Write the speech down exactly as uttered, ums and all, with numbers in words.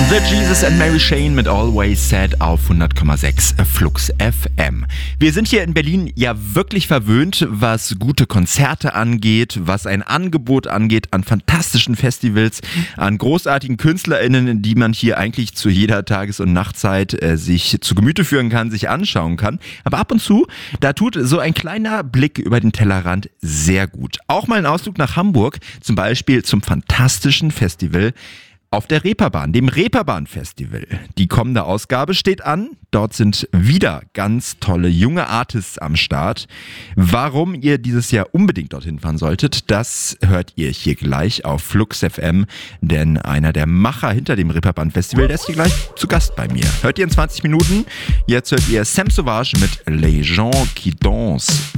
The Jesus and Mary Chain mit Always Sad auf hundert Komma sechs Flux F M. Wir sind hier in Berlin ja wirklich verwöhnt, was gute Konzerte angeht, was ein Angebot angeht an fantastischen Festivals, an großartigen KünstlerInnen, die man hier eigentlich zu jeder Tages- und Nachtzeit äh, sich zu Gemüte führen kann, sich anschauen kann. Aber ab und zu, da tut so ein kleiner Blick über den Tellerrand sehr gut. Auch mal ein Ausflug nach Hamburg, zum Beispiel zum fantastischen Festival auf der Reeperbahn, dem Reeperbahn-Festival. Die kommende Ausgabe steht an. Dort sind wieder ganz tolle junge Artists am Start. Warum ihr dieses Jahr unbedingt dorthin fahren solltet, das hört ihr hier gleich auf Flux F M. Denn einer der Macher hinter dem Reeperbahn-Festival, der ist hier gleich zu Gast bei mir. Hört ihr in zwanzig Minuten. Jetzt hört ihr Sam Sauvage mit Les gens qui dansent